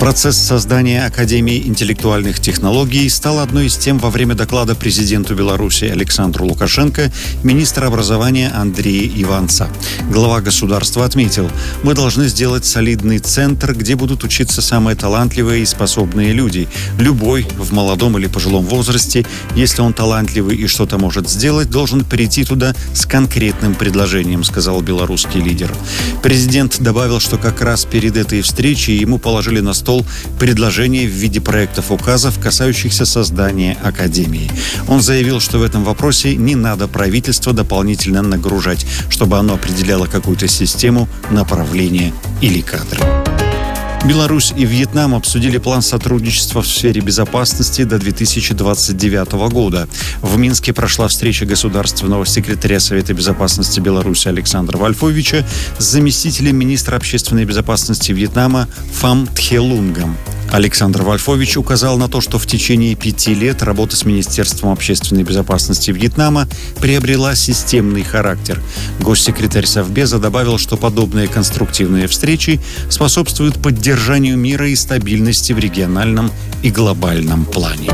Процесс создания Академии интеллектуальных технологий стал одной из тем во время доклада президенту Беларуси Александру Лукашенко министра образования Андрея Иванца. Глава государства отметил: мы должны сделать солидный центр, где будут учиться самые талантливые и способные люди. Любой в молодом или пожилом возрасте, если он талантливый и что-то может сделать, должен перейти туда с конкретным предложением, сказал белорусский лидер. Президент добавил, что как раз перед этой встречей ему положили на стол предложения в виде проектов указов, касающихся создания Академии. Он заявил, что в этом вопросе не надо правительство дополнительно нагружать, чтобы оно определяло какую-то систему, направление или кадры. Беларусь и Вьетнам обсудили план сотрудничества в сфере безопасности до 2029 года. В Минске прошла встреча государственного секретаря Совета безопасности Беларуси Александра Вольфовича с заместителем министра общественной безопасности Вьетнама Фам Тхелунгом. Александр Вольфович указал на то, что в течение 5 лет работа с Министерством общественной безопасности Вьетнама приобрела системный характер. Госсекретарь Совбеза добавил, что подобные конструктивные встречи способствуют поддержанию мира и стабильности в региональном и глобальном плане.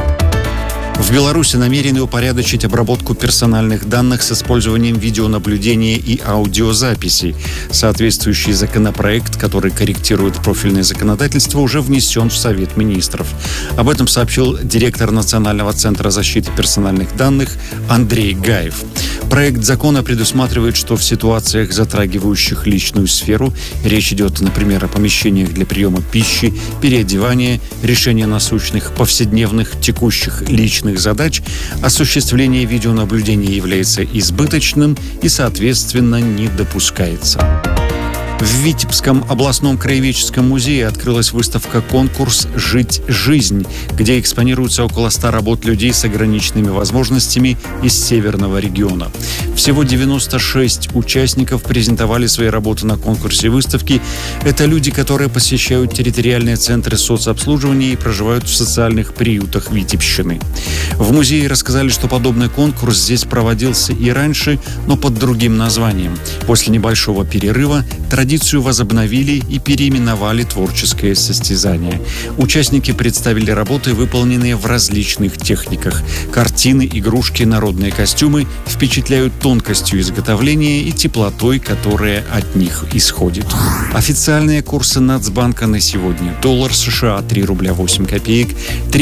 В Беларуси намерены упорядочить обработку персональных данных с использованием видеонаблюдения и аудиозаписи. Соответствующий законопроект, который корректирует профильное законодательство, уже внесен в Совет министров. Об этом сообщил директор Национального центра защиты персональных данных Андрей Гаев. Проект закона предусматривает, что в ситуациях, затрагивающих личную сферу, речь идет, например, о помещениях для приема пищи, переодевания, решения насущных, повседневных, текущих личных задач, осуществление видеонаблюдения является избыточным и, соответственно, не допускается. В Витебском областном краеведческом музее открылась выставка-конкурс «Жить жизнь», где экспонируются около 100 работ людей с ограниченными возможностями из северного региона. Всего 96 участников презентовали свои работы на конкурсе выставки. Это люди, которые посещают территориальные центры соцобслуживания и проживают в социальных приютах Витебщины. В музее рассказали, что подобный конкурс здесь проводился и раньше, но под другим названием. После небольшого перерыва традицию возобновили и переименовали творческое состязание. Участники представили работы, выполненные в различных техниках. Картины, игрушки, народные костюмы впечатляют тонкостью изготовления и теплотой, которая от них исходит. Официальные курсы Нацбанка на сегодня: доллар США 3 рубля 8 копеек,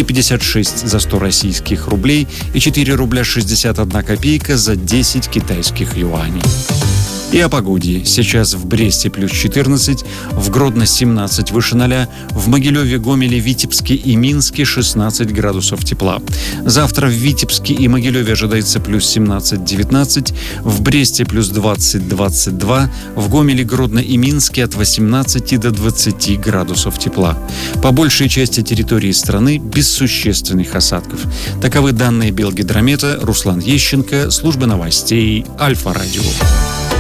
3,56 за 100 российских рублей и 4 рубля 61 копейка за 10 китайских юаней. И о погоде. Сейчас в Бресте плюс 14, в Гродно 17 выше 0, в Могилеве, Гомеле, Витебске и Минске 16 градусов тепла. Завтра в Витебске и Могилеве ожидается плюс 17-19, в Бресте плюс 20-22, в Гомеле, Гродно и Минске от 18 до 20 градусов тепла. По большей части территории страны без существенных осадков. Таковы данные Белгидромета. Руслан Ещенко, служба новостей Альфа-Радио.